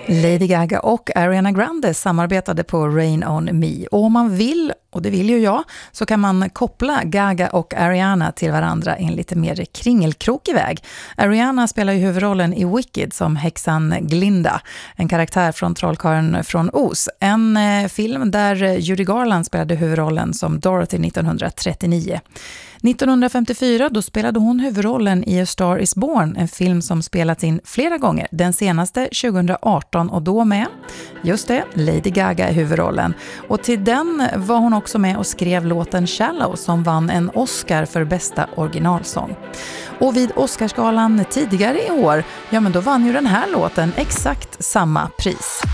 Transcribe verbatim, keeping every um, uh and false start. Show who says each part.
Speaker 1: Lady Gaga och Ariana Grande samarbetade på Rain on Me. Och om man vill, och det vill ju jag, så kan man koppla Gaga och Ariana till varandra en lite mer kringelkrokig väg. Ariana spelar ju huvudrollen i Wicked som häxan Glinda, en karaktär från Trollkarlen från Oz. En eh, film där Judy Garland spelade huvudrollen som Dorothy nittonhundratrettionio. nittonhundrafemtiofyra då spelade hon huvudrollen i A Star is Born, en film som spelats in flera gånger. Den senaste tjugohundraarton och då med, just det, Lady Gaga i huvudrollen. Och till den var hon också med och skrev låten Shallow som vann en Oscar för bästa originalsång. Och vid Oscarsgalan tidigare i år, ja men då vann ju den här låten exakt samma pris.